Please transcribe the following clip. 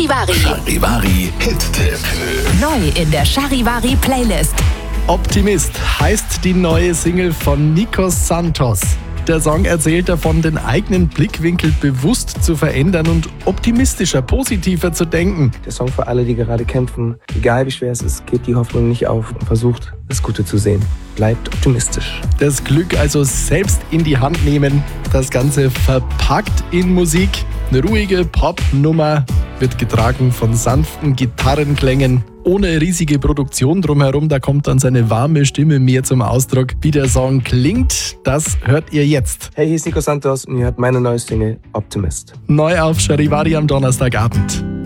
Charivari. Charivari Hit-Tipp. Neu in der Charivari Playlist. Optimist heißt die neue Single von Nico Santos. Der Song erzählt davon, den eigenen Blickwinkel bewusst zu verändern und optimistischer, positiver zu denken. Der Song für alle, die gerade kämpfen. Egal wie schwer es ist, gebt die Hoffnung nicht auf und versucht, das Gute zu sehen. Bleibt optimistisch. Das Glück also selbst in die Hand nehmen. Das Ganze verpackt in Musik. Eine ruhige Pop-Nummer wird getragen von sanften Gitarrenklängen. Ohne riesige Produktion drumherum, da kommt dann seine warme Stimme mehr zum Ausdruck. Wie der Song klingt, das hört ihr jetzt. Hey, hier ist Nico Santos und ihr hört meine neue Single Optimist. Neu auf Charivari am Donnerstagabend.